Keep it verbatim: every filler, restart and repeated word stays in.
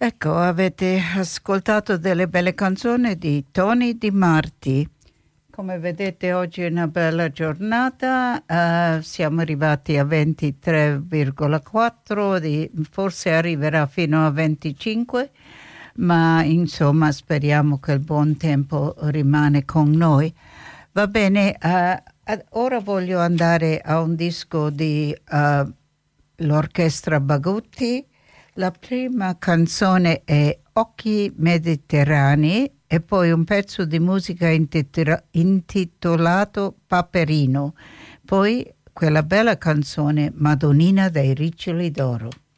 Ecco, avete ascoltato delle belle canzoni di Tony Di Marti. Come vedete oggi è una bella giornata, uh, siamo arrivati a ventitré virgola quattro, di, forse arriverà fino a venticinque, ma insomma speriamo che il buon tempo rimane con noi. Va bene, uh, ora voglio andare a un disco di uh, l'Orchestra Bagutti. La prima canzone è Occhi Mediterranei e poi un pezzo di musica intitula- intitolato Paperino, poi quella bella canzone Madonnina dei Riccioli d'Oro.